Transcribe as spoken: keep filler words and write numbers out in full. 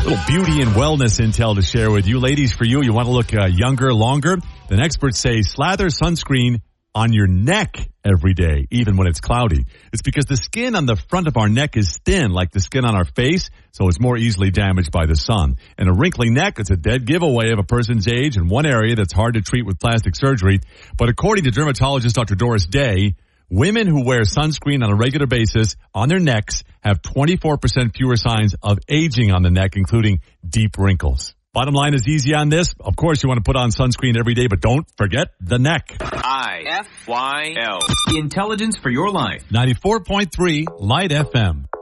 Little beauty and wellness intel to share with you. Ladies, for you, you want to look uh, younger, longer? Then experts say slather sunscreen on your neck every day, even when it's cloudy. It's because the skin on the front of our neck is thin, like the skin on our face, so it's more easily damaged by the sun. And a wrinkly neck is a dead giveaway of a person's age in one area that's hard to treat with plastic surgery. But according to dermatologist Doctor Doris Day, women who wear sunscreen on a regular basis on their necks have twenty-four percent fewer signs of aging on the neck, including deep wrinkles. Bottom line is easy on this. Of course, you want to put on sunscreen every day, but don't forget the neck. I F Y L. Intelligence for your life. ninety-four point three Light F M.